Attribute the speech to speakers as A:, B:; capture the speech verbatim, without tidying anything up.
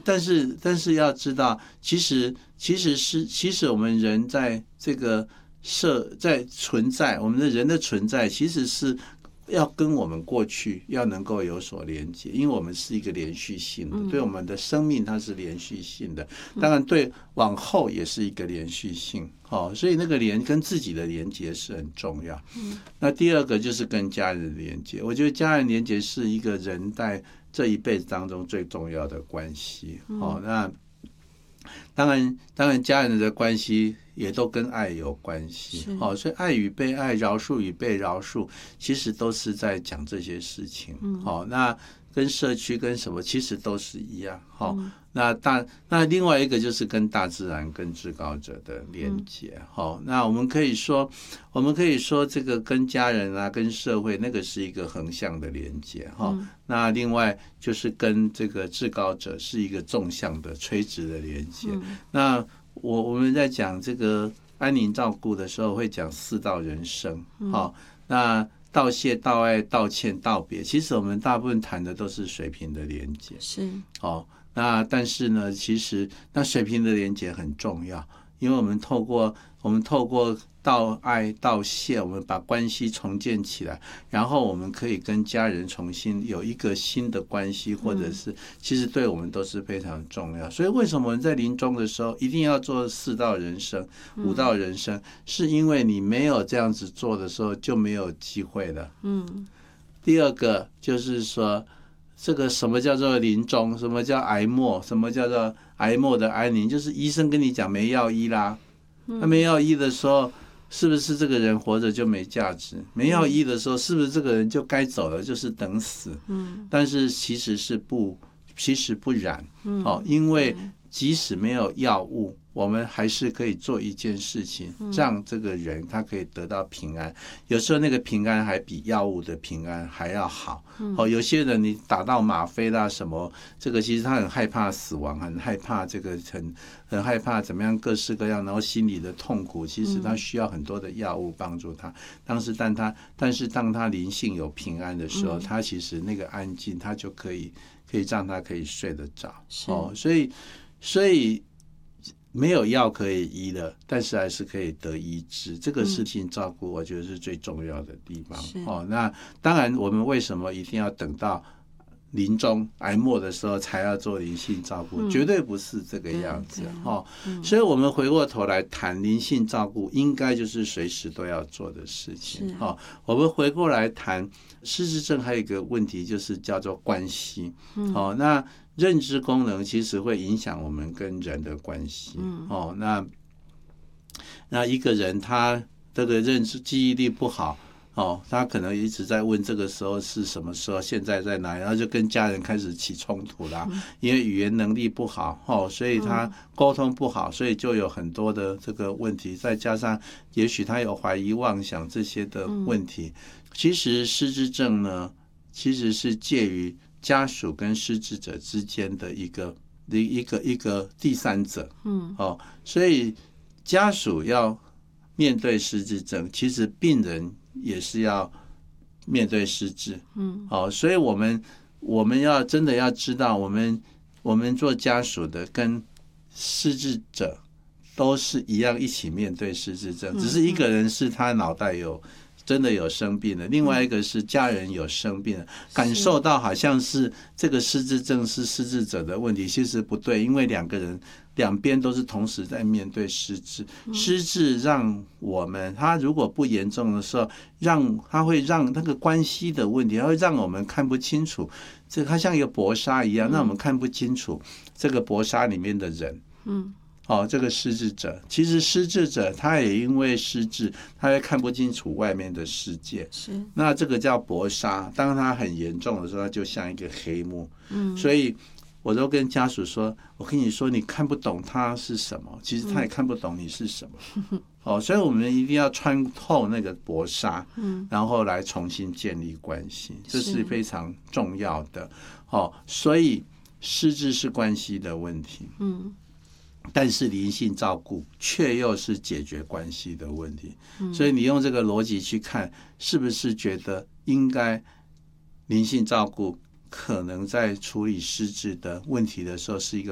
A: 但是但是要知道，其实其实是其实我们人在这个社在存在，我们的人的存在其实是要跟我们过去要能够有所连接，因为我们是一个连续性的，对我们的生命它是连续性的，当然对往后也是一个连续性，哦，所以那个连跟自己的连接是很重要。那第二个就是跟家人的连接，我觉得家人连接是一个人在这一辈子当中最重要的关系。哦，那当然当然家人的关系也都跟爱有关系，哦，所以爱与被爱，饶恕与被饶恕，其实都是在讲这些事情。哦，那跟社区跟什么其实都是一样。哦，那大那另外一个就是跟大自然跟至高者的连接。哦，那我们可以说我们可以说这个跟家人啊跟社会那个是一个横向的连接。哦，那另外就是跟这个至高者是一个纵向的垂直的连接。那我我们在讲这个安宁照顾的时候会讲四道人生。好，那道谢、道爱、道歉、道别，其实我们大部分谈的都是水平的连接。
B: 是，
A: 哦，那但是呢，其实那水平的连接很重要，因为我们透过我们透过道爱、道谢，我们把关系重建起来，然后我们可以跟家人重新有一个新的关系，或者是其实对我们都是非常重要。所以为什么我们在临终的时候一定要做四道人生、五道人生，是因为你没有这样子做的时候就没有机会了。嗯。第二个就是说，这个什么叫做临终，什么叫癌末，什么叫做癌末的安宁，就是医生跟你讲没药医啦。那没药医的时候，是不是这个人活着就没价值？没药医的时候，是不是这个人就该走了，就是等死？嗯，但是其实是不，其实不然。哦，因为即使没有药物，我们还是可以做一件事情，让这个人他可以得到平安。有时候那个平安还比药物的平安还要好。哦，有些人你打到吗啡啦什么，这个其实他很害怕死亡，很害怕这个很很害怕怎么样各式各样，然后心里的痛苦，其实他需要很多的药物帮助他。当时但他但是当他灵性有平安的时候，他其实那个安静，他就可以可以让他可以睡得着。哦，所以所以。没有药可以医了，但是还是可以得医治。这个事情照顾，我觉得是最重要的地方。哦，那当然，我们为什么一定要等到临终癌末的时候才要做灵性照顾？嗯、绝对不是这个样子。哦，嗯、所以我们回过头来谈灵性照顾，应该就是随时都要做的事情。哦，我们回过来谈失智症，还有一个问题就是叫做关系。嗯、哦，那。认知功能其实会影响我们跟人的关系。嗯、哦，那那一个人他这个认知记忆力不好，哦，他可能一直在问这个时候是什么时候，现在在哪里，然后就跟家人开始起冲突啦。嗯、因为语言能力不好，哦，所以他沟通不好，所以就有很多的这个问题，再加上也许他有怀疑妄想这些的问题。嗯、其实失智症呢，其实是介于家属跟失智者之间的一个一个一个第三者。嗯，哦，所以家属要面对失智症，其实病人也是要面对失智。嗯，哦，所以我们我们要真的要知道，我们我们做家属的跟失智者都是一样一起面对失智症，只是一个人是他脑袋有。真的有生病了，另外一个是家人有生病了，感受到好像是这个失智症是失智者的问题，其实不对，因为两个人两边都是同时在面对失智。失智让我们，他如果不严重的时候，让他会让那个关系的问题，他会让我们看不清楚，这它像一个薄纱一样，让我们看不清楚这个薄纱里面的人。嗯。哦，这个失智者，其实失智者他也因为失智，他也看不清楚外面的世界。是，那这个叫薄纱，当他很严重的时候，他就像一个黑幕。嗯，所以我都跟家属说，我跟你说，你看不懂他是什么，其实他也看不懂你是什么。嗯、哦，所以我们一定要穿透那个薄纱，嗯，然后来重新建立关系，这是非常重要的。哦，所以失智是关系的问题。嗯。但是灵性照顾却又是解决关系的问题，嗯、所以你用这个逻辑去看，是不是觉得应该灵性照顾可能在处理失智的问题的时候是一个